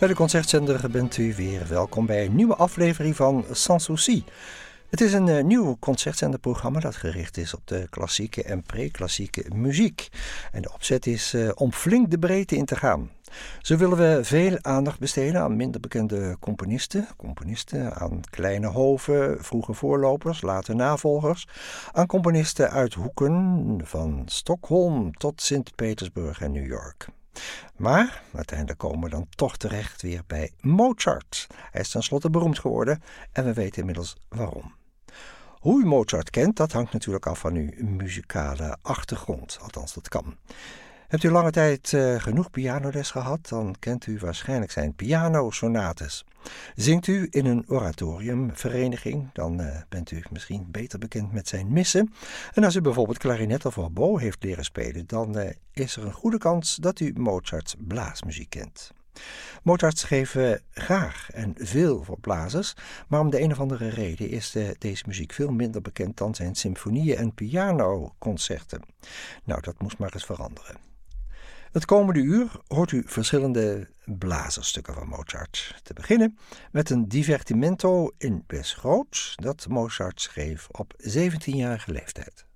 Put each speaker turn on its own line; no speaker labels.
Bij de Concertzender bent u weer welkom bij een nieuwe aflevering van Sans Souci. Het is een nieuw concertzenderprogramma dat gericht is op de klassieke en pre-klassieke muziek. En de opzet is om flink de breedte in te gaan. Zo willen we veel aandacht besteden aan minder bekende componisten, aan kleine hoven, vroege voorlopers, late navolgers, aan componisten uit hoeken van Stockholm tot Sint-Petersburg en New York. Maar uiteindelijk komen we dan toch terecht weer bij Mozart. Hij is tenslotte beroemd geworden en we weten inmiddels waarom. Hoe u Mozart kent, dat hangt natuurlijk af van uw muzikale achtergrond. Althans, dat kan. Hebt u lange tijd genoeg pianoles gehad, dan kent u waarschijnlijk zijn pianosonates. Zingt u in een oratoriumvereniging, dan bent u misschien beter bekend met zijn missen. En als u bijvoorbeeld klarinet of oboe heeft leren spelen, dan is er een goede kans dat u Mozarts blaasmuziek kent. Mozart schreef graag en veel voor blazers, maar om de een of andere reden is deze muziek veel minder bekend dan zijn symfonieën en pianoconcerten. Nou, dat moest maar eens veranderen. Het komende uur hoort u verschillende blazerstukken van Mozart. Te beginnen met een divertimento in Bes groot dat Mozart schreef op 17-jarige leeftijd.